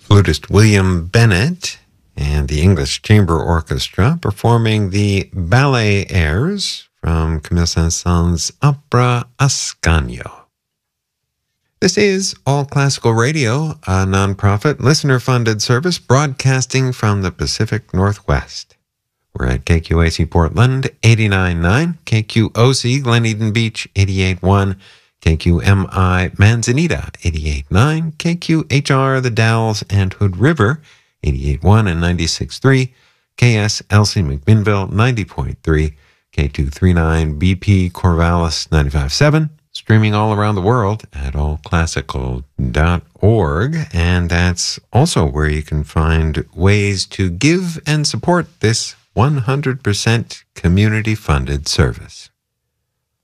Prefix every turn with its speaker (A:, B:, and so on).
A: Flutist William Bennett and the English Chamber Orchestra performing the ballet airs from Camille Saint-Saëns's opera Ascanio. This is All Classical Radio, a nonprofit, listener-funded service broadcasting from the Pacific Northwest. We're at KQAC Portland, 89.9, KQOC Glen Eden Beach, 88.1, KQMI Manzanita, 88.9, KQHR The Dalles and Hood River, 88.1 and 96.3, KSLC McMinnville, 90.3, K239 BP Corvallis, 95.7, streaming all around the world at allclassical.org, and that's also where you can find ways to give and support this 100% community-funded service.